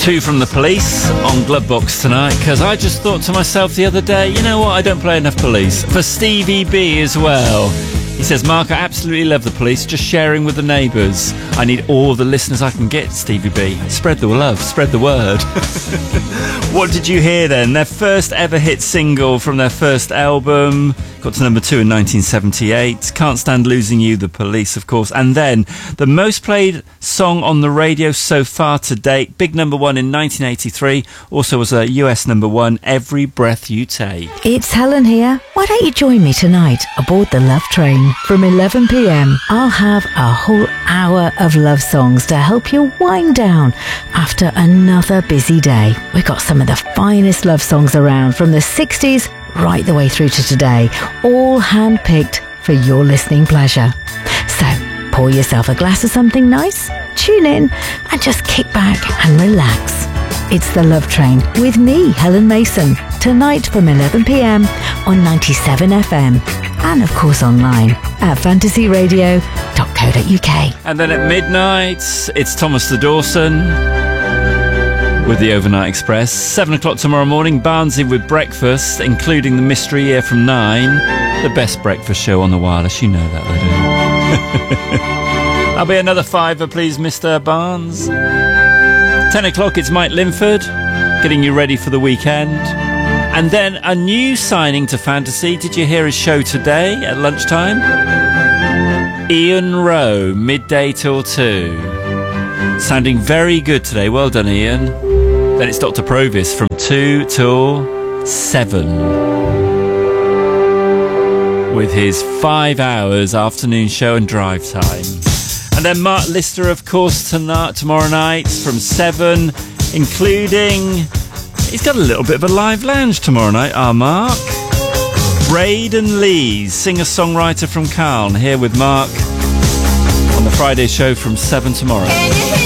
Two from the Police on Glovebox tonight, because I just thought to myself the other day, you know what, I don't play enough Police. For Stevie B as well. He says, Mark, I absolutely love the Police, just sharing with the neighbours. I need all the listeners I can get, Stevie B. Spread the love, spread the word. What did you hear then? Their first ever hit single from their first album. Got to number 2 in 1978. Can't Stand Losing You, the Police, of course. And then the most played song on the radio so far to date. Big number 1 in 1983. Also was a US number 1, Every Breath You Take. It's Helen here. Why don't you join me tonight aboard the Love Train? From 11 p.m, I'll have a whole hour of love songs to help you wind down after another busy day. We've got some of the finest love songs around from the 60s right the way through to today, all hand-picked for your listening pleasure. So, pour yourself a glass of something nice, tune in, and just kick back and relax. It's The Love Train with me, Helen Mason, tonight from 11 p.m. on 97 FM. And of course online at fantasyradio.co.uk. And then at midnight, it's Thomas the Dawson with the Overnight Express. 7 o'clock tomorrow morning, Barnsley with breakfast, including the Mystery Year from 9. The best breakfast show on the wireless, you know that, don't you? That'll be another £5, please, Mr. Barnes. 10 o'clock, it's Mike Linford, getting you ready for the weekend. And then a new signing to Fantasy. Did you hear his show today at lunchtime? Ian Rowe, midday till 2. Sounding very good today. Well done, Ian. Then it's Dr. Provis from 2 till 7 with his 5 hours afternoon show and drive time. And then Mark Lister, of course, tomorrow night from 7, including... He's got a little bit of a live lounge tomorrow night, our Mark. Braden Lees, singer-songwriter from Calne, here with Mark on the Friday show from 7 tomorrow.